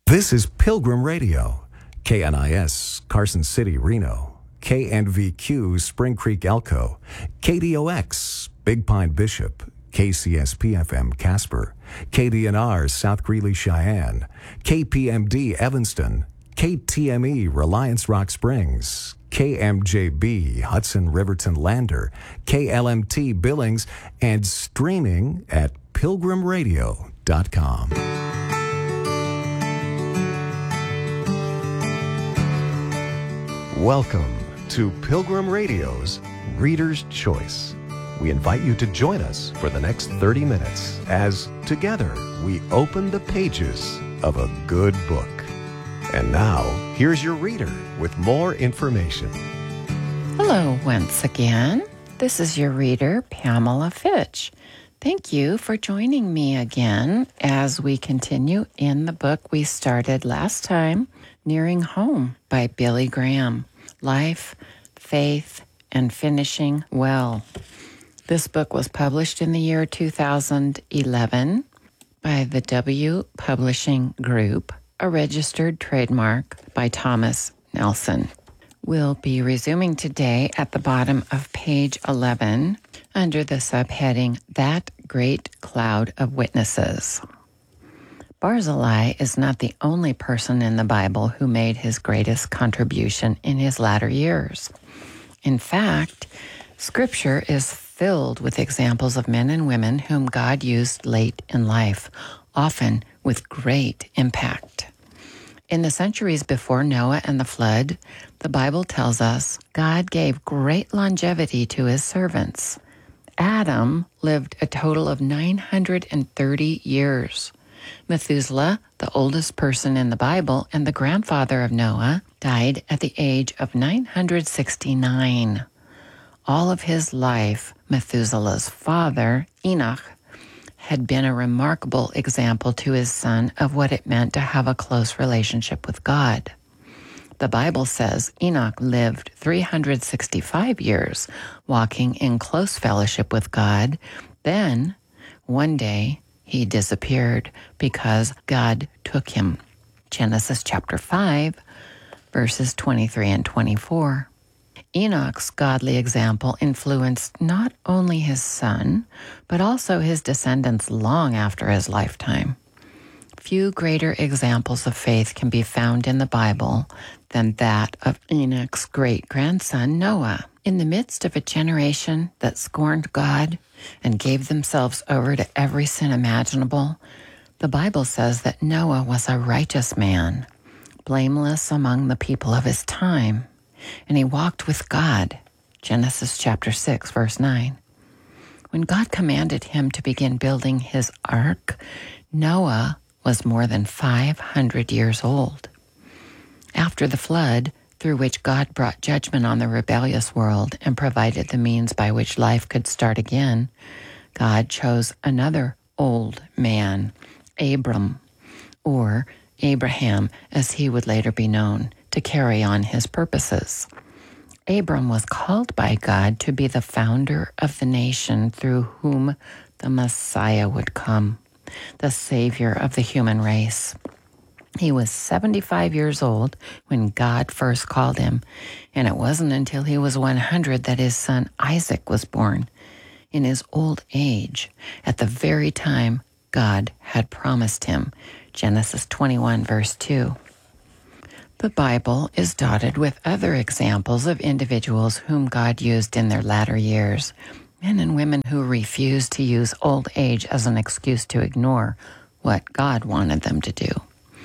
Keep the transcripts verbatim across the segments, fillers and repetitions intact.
This is Pilgrim Radio, K N I S, Carson City, Reno, K N V Q, Spring Creek, Elko, K D O X, Big Pine, Bishop, K C S P F M, Casper, K D N R, South Greeley, Cheyenne, K P M D, Evanston, K T M E, Reliance Rock Springs, K M J B, Hudson Riverton Lander, K L M T Billings, and streaming at pilgrim radio dot com. Welcome to Pilgrim Radio's Reader's Choice. We invite you to join us for the next thirty minutes as together we open the pages of a good book. And now, here's your reader with more information. Hello once again. This is your reader, Pamela Fitch. Thank you for joining me again as we continue in the book we started last time, Nearing Home by Billy Graham. Life, Faith, and Finishing Well. This book was published in the year two thousand eleven by the W Publishing Group, a registered trademark by Thomas Nelson. We'll be resuming today at the bottom of page eleven under the subheading, That Great Cloud of Witnesses. Barzillai is not the only person in the Bible who made his greatest contribution in his latter years. In fact, Scripture is filled with examples of men and women whom God used late in life, often with great impact. In the centuries before Noah and the flood, the Bible tells us God gave great longevity to his servants. Adam lived a total of nine hundred thirty years. Methuselah, the oldest person in the Bible and the grandfather of Noah, died at the age of nine hundred sixty-nine. All of his life, Methuselah's father, Enoch, had been a remarkable example to his son of what it meant to have a close relationship with God. The Bible says Enoch lived three hundred sixty-five years, walking in close fellowship with God. Then, one day, he disappeared because God took him. Genesis chapter five, verses twenty-three and twenty-four. Enoch's godly example influenced not only his son, but also his descendants long after his lifetime. Few greater examples of faith can be found in the Bible than that of Enoch's great-grandson Noah. In the midst of a generation that scorned God and gave themselves over to every sin imaginable, the Bible says that Noah was a righteous man, blameless among the people of his time, and he walked with God. Genesis chapter six, verse nine. When God commanded him to begin building his ark, Noah was more than five hundred years old. After the flood, through which God brought judgment on the rebellious world and provided the means by which life could start again, God chose another old man, Abram, or Abraham, as he would later be known, to carry on his purposes. Abram was called by God to be the founder of the nation through whom the Messiah would come, the Savior of the human race. He was seventy-five years old when God first called him, and it wasn't until he was one hundred that his son Isaac was born, in his old age, at the very time God had promised him. Genesis twenty-one, verse two. The Bible is dotted with other examples of individuals whom God used in their latter years, men and women who refused to use old age as an excuse to ignore what God wanted them to do.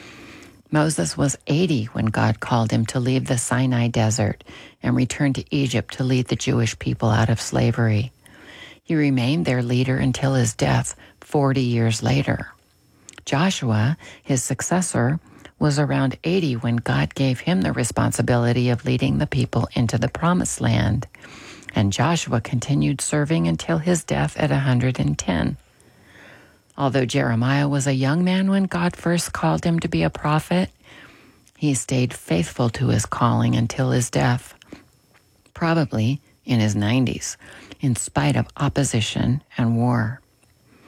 Moses was eighty when God called him to leave the Sinai desert and return to Egypt to lead the Jewish people out of slavery. He remained their leader until his death forty years later. Joshua, his successor, was around eighty when God gave him the responsibility of leading the people into the Promised Land, and Joshua continued serving until his death at one hundred ten. Although Jeremiah was a young man when God first called him to be a prophet, he stayed faithful to his calling until his death, probably in his nineties, in spite of opposition and war.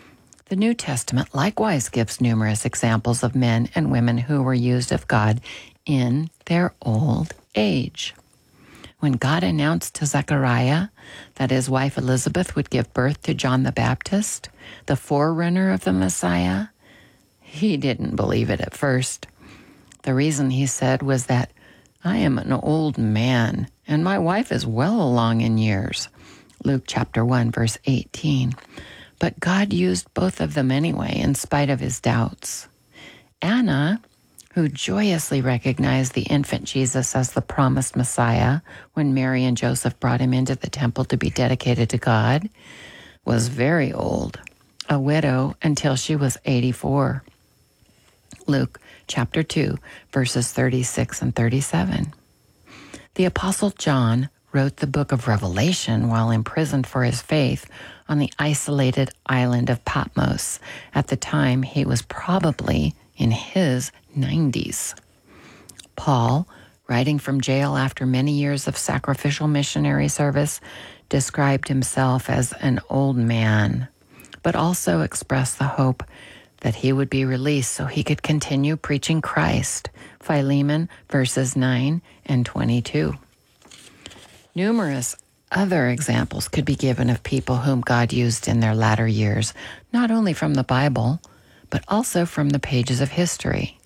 The New Testament likewise gives numerous examples of men and women who were used of God in their old age. When God announced to Zechariah that his wife Elizabeth would give birth to John the Baptist, the forerunner of the Messiah, he didn't believe it at first. The reason he said was that, "I am an old man, and my wife is well along in years." Luke chapter one, verse eighteen. But God used both of them anyway, in spite of his doubts. Anna, who joyously recognized the infant Jesus as the promised Messiah when Mary and Joseph brought him into the temple to be dedicated to God, was very old, a widow until she was eighty-four. Luke chapter two, verses thirty-six and thirty-seven. The Apostle John wrote the book of Revelation while imprisoned for his faith on the isolated island of Patmos. At the time, he was probably in his nineties. Paul, writing from jail after many years of sacrificial missionary service, described himself as an old man, but also expressed the hope that he would be released so he could continue preaching Christ. Philemon verses nine and twenty-two. Numerous other examples could be given of people whom God used in their latter years, not only from the Bible, but also from the pages of history.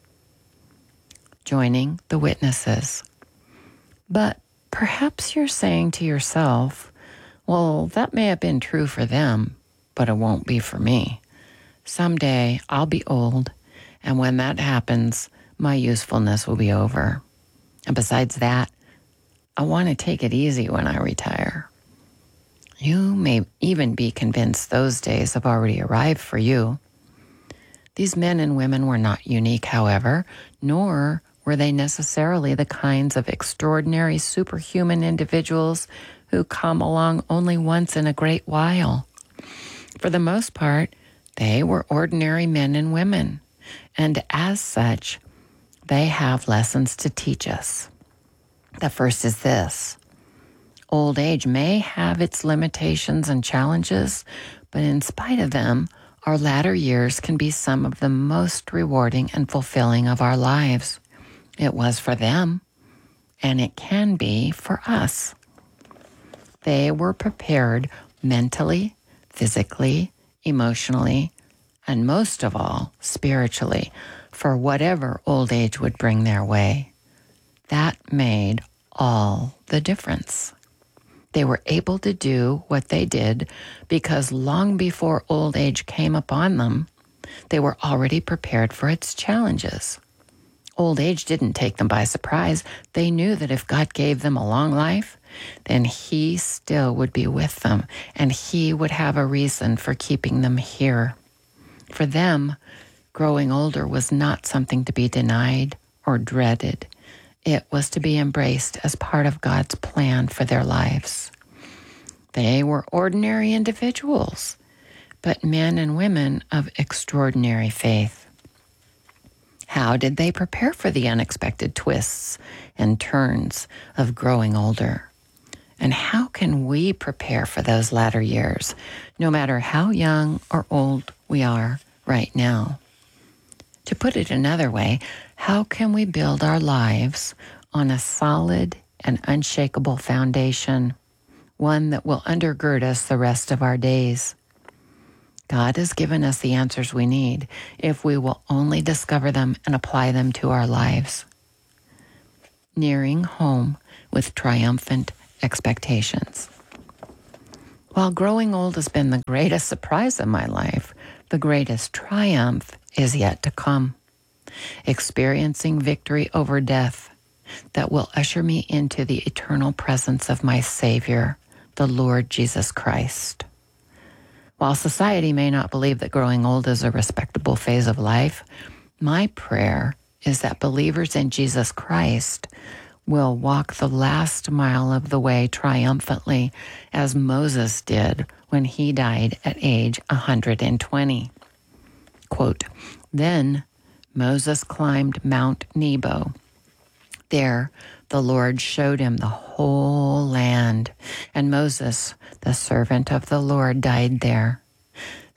Joining the witnesses. But perhaps you're saying to yourself, well, that may have been true for them, but it won't be for me. Someday I'll be old, and when that happens, my usefulness will be over. And besides that, I want to take it easy when I retire. You may even be convinced those days have already arrived for you. These men and women were not unique, however, nor were they necessarily the kinds of extraordinary superhuman individuals who come along only once in a great while. For the most part, they were ordinary men and women, and as such, they have lessons to teach us. The first is this: old age may have its limitations and challenges, but in spite of them, our latter years can be some of the most rewarding and fulfilling of our lives. It was for them, and it can be for us. They were prepared mentally, physically, emotionally, and most of all, spiritually, for whatever old age would bring their way. That made all the difference. They were able to do what they did because long before old age came upon them, they were already prepared for its challenges. Old age didn't take them by surprise. They knew that if God gave them a long life, then He still would be with them, and He would have a reason for keeping them here. For them, growing older was not something to be denied or dreaded. It was to be embraced as part of God's plan for their lives. They were ordinary individuals, but men and women of extraordinary faith. How did they prepare for the unexpected twists and turns of growing older? And how can we prepare for those latter years, no matter how young or old we are right now? To put it another way, how can we build our lives on a solid and unshakable foundation, one that will undergird us the rest of our days? God has given us the answers we need if we will only discover them and apply them to our lives. Nearing home with triumphant expectations. While growing old has been the greatest surprise of my life, the greatest triumph is yet to come. Experiencing victory over death that will usher me into the eternal presence of my Savior, the Lord Jesus Christ. While society may not believe that growing old is a respectable phase of life, my prayer is that believers in Jesus Christ will walk the last mile of the way triumphantly, as Moses did when he died at age one hundred twenty. Quote, "Then Moses climbed Mount Nebo. There the Lord showed him the whole land, and Moses, the servant of the Lord, died there.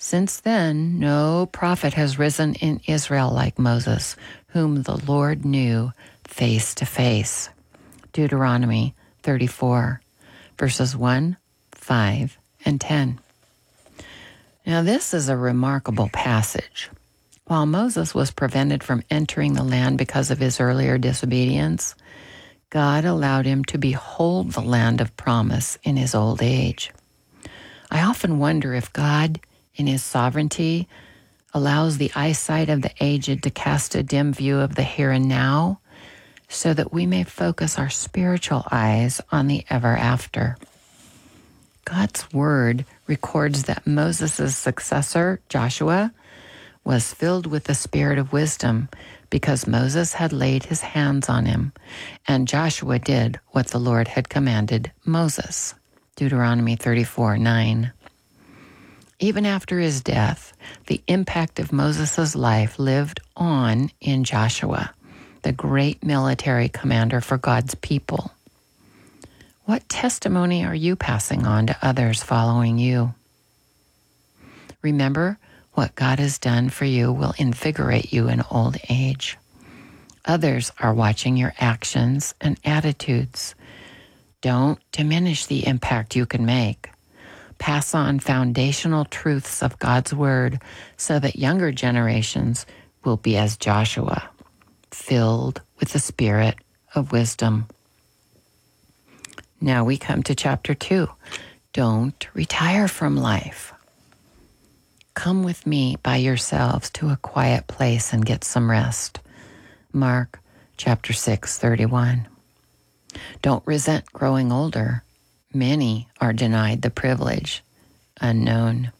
Since then, no prophet has risen in Israel like Moses, whom the Lord knew face to face. Deuteronomy thirty-four, verses one, five, and ten. Now, this is a remarkable passage. While Moses was prevented from entering the land because of his earlier disobedience, God allowed him to behold the land of promise in his old age. I often wonder if God, in his sovereignty, allows the eyesight of the aged to cast a dim view of the here and now, so that we may focus our spiritual eyes on the ever after. God's word records that Moses' successor, Joshua, was filled with the spirit of wisdom because Moses had laid his hands on him, and Joshua did what the Lord had commanded Moses. Deuteronomy thirty-four, nine. Even after his death, the impact of Moses' life lived on in Joshua, the great military commander for God's people. What testimony are you passing on to others following you? Remember, what God has done for you will invigorate you in old age. Others are watching your actions and attitudes. Don't diminish the impact you can make. Pass on foundational truths of God's word so that younger generations will be as Joshua, filled with the spirit of wisdom. Now we come to chapter two. Don't retire from life. Come with me by yourselves to a quiet place and get some rest. Mark chapter six, thirty-one. Don't resent growing older. Many are denied the privilege. Unknown.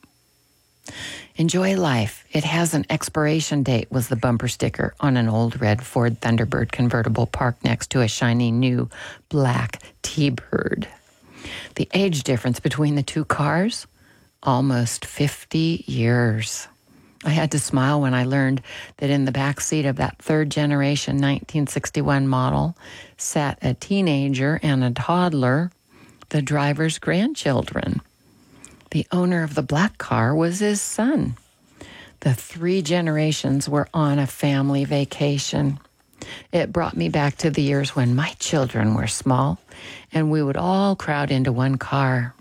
Enjoy life. It has an expiration date, was the bumper sticker on an old red Ford Thunderbird convertible parked next to a shiny new black T-Bird. The age difference between the two cars? Almost fifty years. I had to smile when I learned that in the back seat of that third-generation nineteen sixty-one model sat a teenager and a toddler, the driver's grandchildren. The owner of the black car was his son. The three generations were on a family vacation. It brought me back to the years when my children were small, and we would all crowd into one car.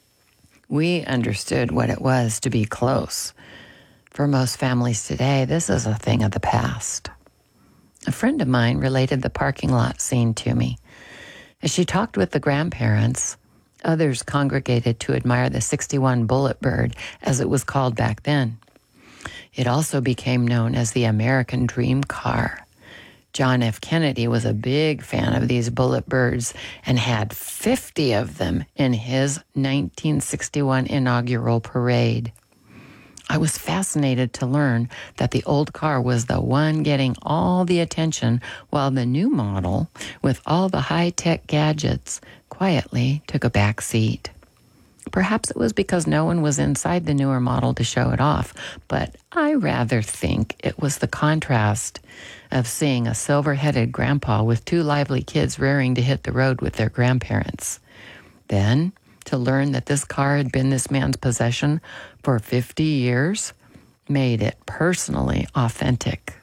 We understood what it was to be close. For most families today, this is a thing of the past. A friend of mine related the parking lot scene to me. As she talked with the grandparents, others congregated to admire the sixty-one Bullet Bird, as it was called back then. It also became known as the American Dream Car. John F. Kennedy was a big fan of these Bullet Birds and had fifty of them in his nineteen sixty-one inaugural parade. I was fascinated to learn that the old car was the one getting all the attention, while the new model, with all the high-tech gadgets, quietly took a back seat. Perhaps it was because no one was inside the newer model to show it off, but I rather think it was the contrast of seeing a silver-headed grandpa with two lively kids raring to hit the road with their grandparents. Then, to learn that this car had been this man's possession for fifty years made it personally authentic.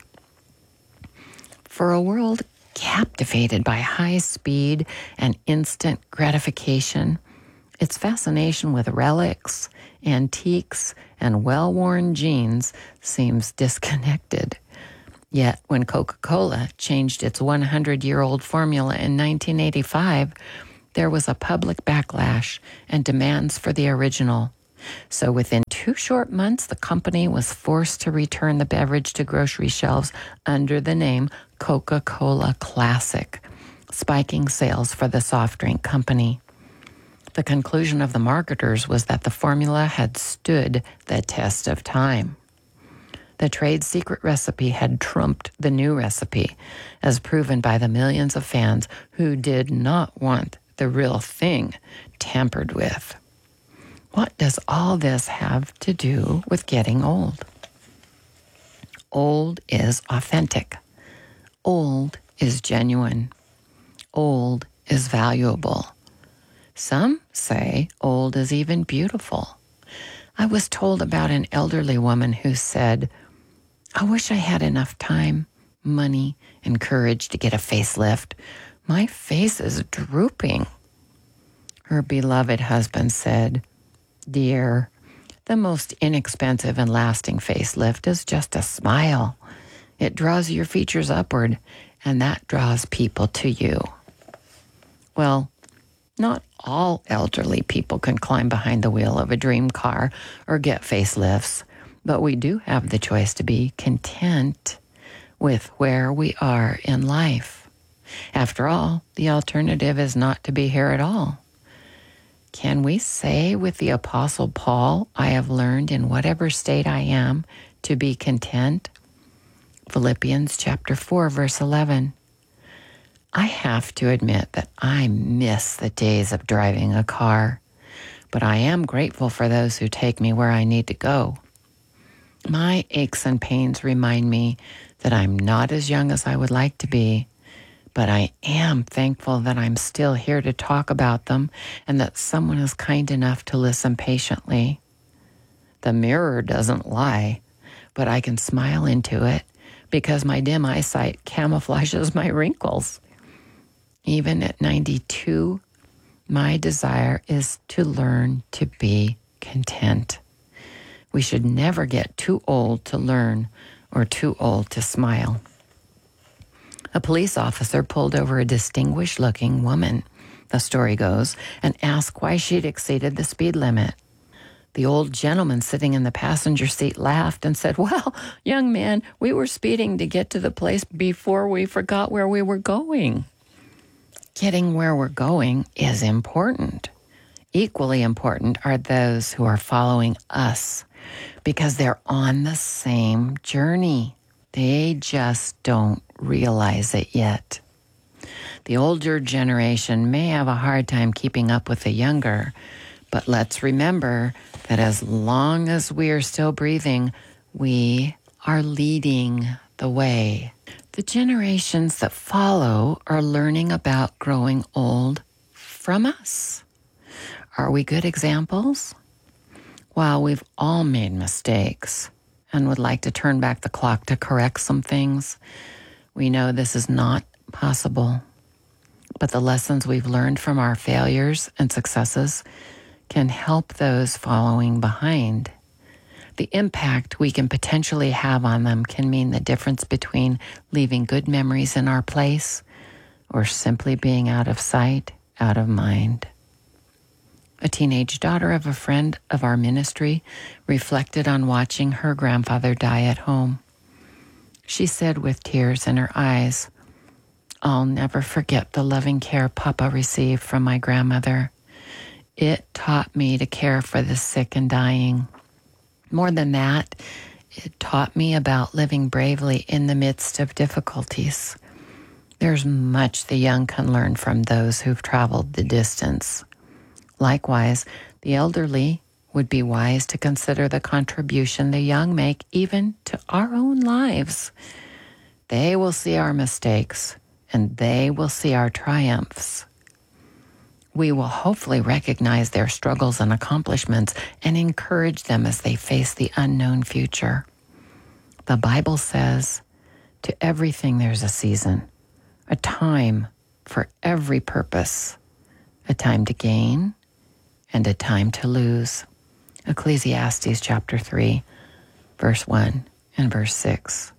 For a world captivated by high speed and instant gratification, its fascination with relics, antiques, and well-worn jeans seems disconnected. Yet, when Coca-Cola changed its one hundred year old formula in nineteen eighty-five, there was a public backlash and demands for the original. So within two short months, the company was forced to return the beverage to grocery shelves under the name Coca-Cola Classic, spiking sales for the soft drink company. The conclusion of the marketers was that the formula had stood the test of time. The trade secret recipe had trumped the new recipe, as proven by the millions of fans who did not want the real thing tampered with. What does all this have to do with getting old? Old is authentic. Old is genuine. Old is valuable. Some say old is even beautiful. I was told about an elderly woman who said, I wish I had enough time, money, and courage to get a facelift. My face is drooping. Her beloved husband said, Dear, the most inexpensive and lasting facelift is just a smile. It draws your features upward, and that draws people to you. Well, not all elderly people can climb behind the wheel of a dream car or get facelifts, but we do have the choice to be content with where we are in life. After all, the alternative is not to be here at all. Can we say with the Apostle Paul, I have learned in whatever state I am to be content? Philippians chapter four, verse eleven. I have to admit that I miss the days of driving a car, but I am grateful for those who take me where I need to go. My aches and pains remind me that I'm not as young as I would like to be, but I am thankful that I'm still here to talk about them and that someone is kind enough to listen patiently. The mirror doesn't lie, but I can smile into it because my dim eyesight camouflages my wrinkles. Even at ninety-two, my desire is to learn to be content. We should never get too old to learn or too old to smile. A police officer pulled over a distinguished-looking woman, the story goes, and asked why she'd exceeded the speed limit. The old gentleman sitting in the passenger seat laughed and said, Well, young man, we were speeding to get to the place before we forgot where we were going. Getting where we're going is important. Equally important are those who are following us because they're on the same journey. They just don't realize it yet. The older generation may have a hard time keeping up with the younger, but let's remember that as long as we are still breathing, we are leading the way. The generations that follow are learning about growing old from us. Are we good examples? While we've all made mistakes and would like to turn back the clock to correct some things, we know this is not possible. But the lessons we've learned from our failures and successes can help those following behind. The impact we can potentially have on them can mean the difference between leaving good memories in our place or simply being out of sight, out of mind. A teenage daughter of a friend of our ministry reflected on watching her grandfather die at home. She said with tears in her eyes, I'll never forget the loving care Papa received from my grandmother. It taught me to care for the sick and dying. More than that, it taught me about living bravely in the midst of difficulties. There's much the young can learn from those who've traveled the distance. Likewise, the elderly would be wise to consider the contribution the young make even to our own lives. They will see our mistakes, and they will see our triumphs. We will hopefully recognize their struggles and accomplishments and encourage them as they face the unknown future. The Bible says, to everything there's a season, a time for every purpose, a time to gain and a time to lose. Ecclesiastes chapter three, verse one and verse six.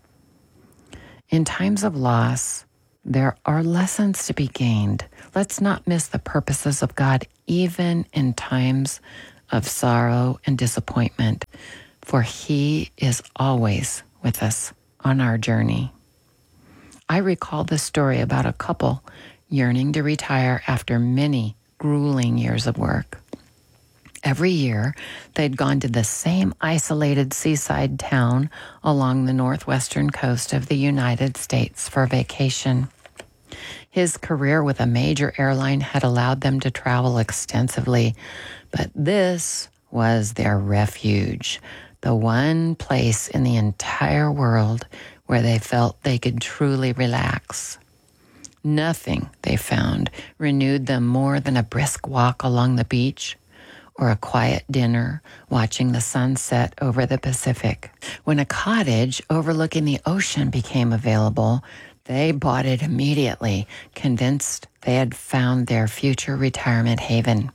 In times of loss, there are lessons to be gained. Let's not miss the purposes of God even in times of sorrow and disappointment, for He is always with us on our journey. I recall this story about a couple yearning to retire after many grueling years of work. Every year, they'd gone to the same isolated seaside town along the northwestern coast of the United States for vacation. His career with a major airline had allowed them to travel extensively, but this was their refuge, the one place in the entire world where they felt they could truly relax. Nothing, they found, renewed them more than a brisk walk along the beach, or a quiet dinner watching the sunset over the Pacific. When a cottage overlooking the ocean became available, they bought it immediately, convinced they had found their future retirement haven.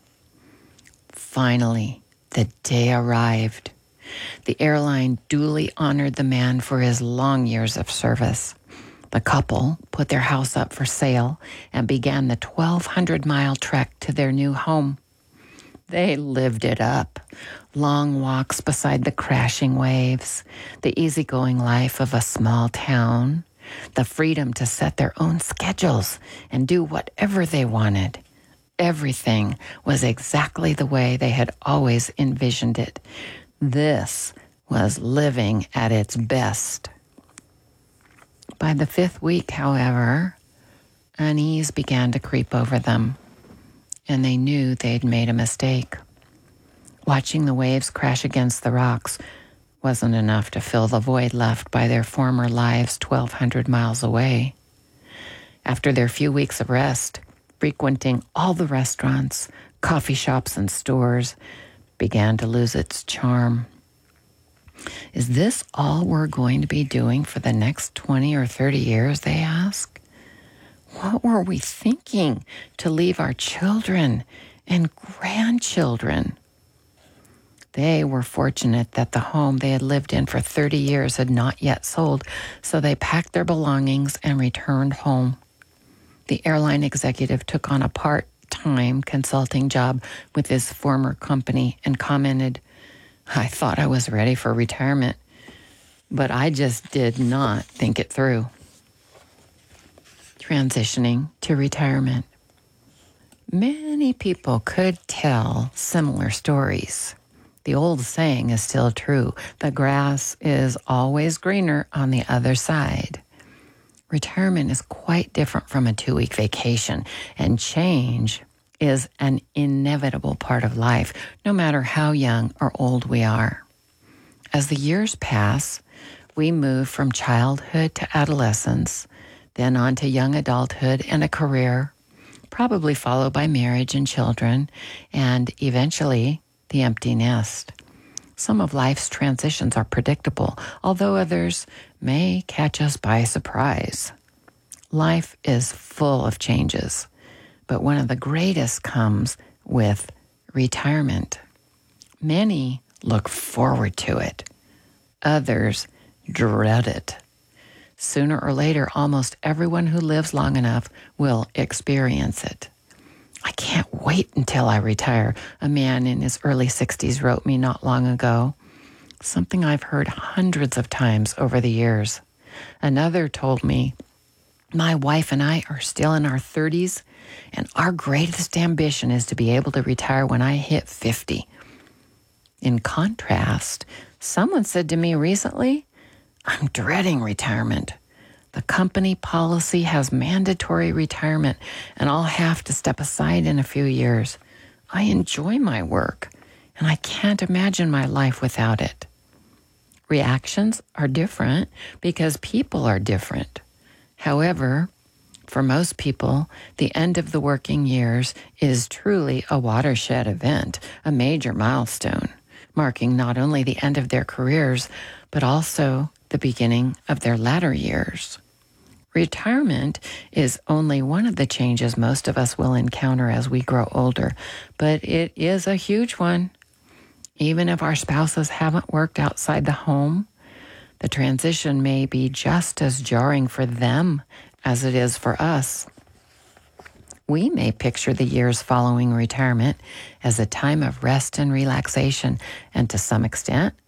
Finally, the day arrived. The airline duly honored the man for his long years of service. The couple put their house up for sale and began the twelve hundred mile trek to their new home. They lived it up. Long walks beside the crashing waves, the easygoing life of a small town, the freedom to set their own schedules and do whatever they wanted. Everything was exactly the way they had always envisioned it. This was living at its best. By the fifth week, however, unease began to creep over them, and they knew they'd made a mistake. Watching the waves crash against the rocks wasn't enough to fill the void left by their former lives twelve hundred miles away. After their few weeks of rest, frequenting all the restaurants, coffee shops, and stores began to lose its charm. Is this all we're going to be doing for the next twenty or thirty years, they ask? What were we thinking to leave our children and grandchildren? They were fortunate that the home they had lived in for thirty years had not yet sold, so they packed their belongings and returned home. The airline executive took on a part-time consulting job with his former company and commented, "I thought I was ready for retirement, but I just did not think it through." Transitioning to retirement. Many people could tell similar stories. The old saying is still true: the grass is always greener on the other side. Retirement is quite different from a two-week vacation, and change is an inevitable part of life, no matter how young or old we are. As the years pass, we move from childhood to adolescence, then on to young adulthood and a career, probably followed by marriage and children, and eventually the empty nest. Some of life's transitions are predictable, although others may catch us by surprise. Life is full of changes, but one of the greatest comes with retirement. Many look forward to it. Others dread it. Sooner or later, almost everyone who lives long enough will experience it. "I can't wait until I retire," a man in his early sixties wrote me not long ago, something I've heard hundreds of times over the years. Another told me, "My wife and I are still in our thirties, and our greatest ambition is to be able to retire when I hit fifty. In contrast, someone said to me recently, "I'm dreading retirement. The company policy has mandatory retirement, and I'll have to step aside in a few years. I enjoy my work, and I can't imagine my life without it." Reactions are different because people are different. However, for most people, the end of the working years is truly a watershed event, a major milestone, marking not only the end of their careers, but also the beginning of their latter years. Retirement is only one of the changes most of us will encounter as we grow older, but it is a huge one. Even if our spouses haven't worked outside the home, the transition may be just as jarring for them as it is for us. We may picture the years following retirement as a time of rest and relaxation, and to some extent,